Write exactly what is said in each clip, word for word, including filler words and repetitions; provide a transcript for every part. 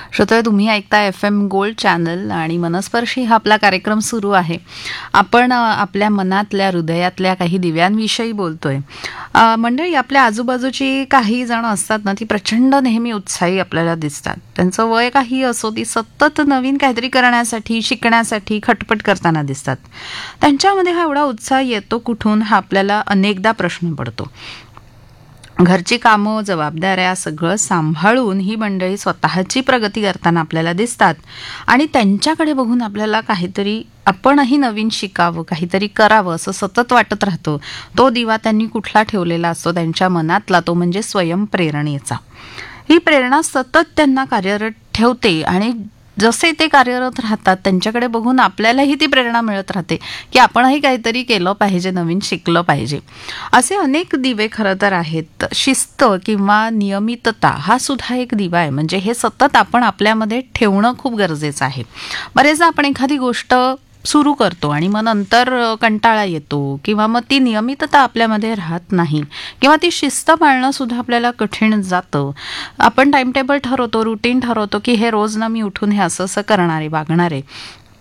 श्रोते, तुम्ही ऐकता एफ एम गोल्ड चॅनल आणि मनस्पर्शी हा आपला कार्यक्रम सुरू आहे. आपण अ, आपल्या मनातल्या हृदयातल्या काही दिव्यांविषयी बोलतोय. अ, मंडळी, आपल्या आजूबाजूची काही जण असतात ना, ती प्रचंड नेहमी उत्साही आपल्याला दिसतात. त्यांचं वय काही असो, ती सतत नवीन काहीतरी करण्यासाठी, शिकण्यासाठी खटपट करताना दिसतात. त्यांच्यामध्ये हा एवढा उत्साह येतो कुठून, हा आपल्याला अनेकदा प्रश्न पडतो. घरची कामं, जबाबदाऱ्या सगळं सांभाळून ही मंडळी स्वतःची प्रगती करताना आपल्याला दिसतात आणि त्यांच्याकडे बघून आपल्याला काहीतरी आपणही नवीन शिकावं, काहीतरी करावं असं सतत वाटत राहतं. तो दिवा त्यांनी कुठला ठेवलेला असतो त्यांच्या मनातला, तो म्हणजे स्वयंप्रेरणेचा. ही प्रेरणा सतत त्यांना कार्यरत ठेवते आणि जसे ते कार्यरत राहतात त्यांच्याकडे बघून आपल्यालाही ती प्रेरणा मिळत राहते की आपणही काहीतरी केलं पाहिजे, नवीन शिकलं पाहिजे. असे अनेक दिवे खरं तर आहेत. शिस्त किंवा नियमितता हा सुद्धा एक दिवा आहे. म्हणजे हे सतत आपण आपल्यामध्ये ठेवणं खूप गरजेचं आहे. बरेचदा आपण एखादी गोष्ट सुरू करतो आणि मग नंतर कंटाळा येतो किंवा मग ती नियमितता आपल्यामध्ये राहत नाही किंवा ती शिस्त पाळणं सुद्धा आपल्याला कठीण जातं. आपण टाइम टेबल ठरवतो, रुटीन ठरवतो की हे रोज ना मी उठून हे असं असं करणार आहे, वागणार आहे.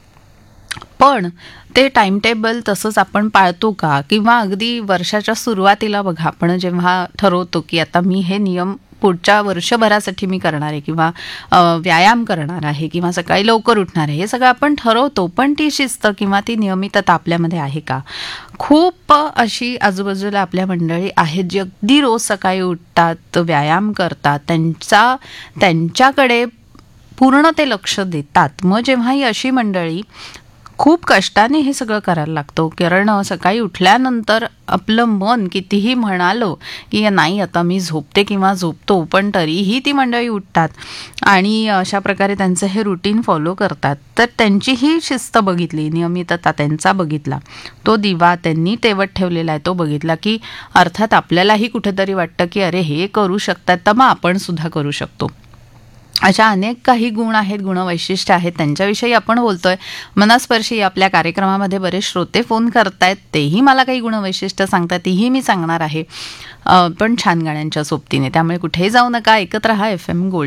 पण ते टाइम टेबल तसंच आपण पाळतो का? किंवा अगदी वर्षाच्या सुरुवातीला बघा, आपण जेव्हा ठरवतो की आता मी हे नियम पुढच्या वर्षभरासाठी मी करणार आहे किंवा अ, व्यायाम करणार आहे किंवा सकाळी लवकर उठणार आहे, हे सगळं आपण ठरवतो. पण ती शिस्त किंवा ती नियमितता आपल्यामध्ये आहे का? खूप अशी आजूबाजूला आपल्या मंडळी आहेत जी अगदी रोज सकाळी उठतात, व्यायाम करतात, त्यांचा त्यांच्याकडे पूर्ण ते लक्ष देतात. मग जेव्हा ही अशी मंडळी खूप कष्टाने हे सगळं करायला लागतो, कारण सकाळी उठल्यानंतर आपलं मन कितीही म्हणालं की नाही आता मी झोपते किंवा झोपतो, पण तरीही ती मंडळी उठतात आणि अशा प्रकारे त्यांचं हे रुटीन फॉलो करतात. तर त्यांची ही शिस्त बघितली, नियमितता त्यांचा बघितला, तो दिवा त्यांनी तेवत ठेवलेला आहे तो बघितला की अर्थात आपल्यालाही कुठेतरी वाटतं की अरे हे करू शकतात तर मग आपण सुद्धा करू शकतो. अशा अनेक काही गुण आहेत, गुणवैशिष्ट्य आहेत, त्यांच्याविषयी आपण बोलतोय. मनस्पर्शी आपल्या कार्यक्रमामध्ये बरेच श्रोते फोन करतायत, तेही मला काही गुणवैशिष्ट्य सांगतात, तीही मी सांगणार आहे, अ, पण छान गाण्यांच्या सोबतीने. त्यामुळे कुठेही जाऊ नका, ऐकत रहा एफ एम गोल्ड.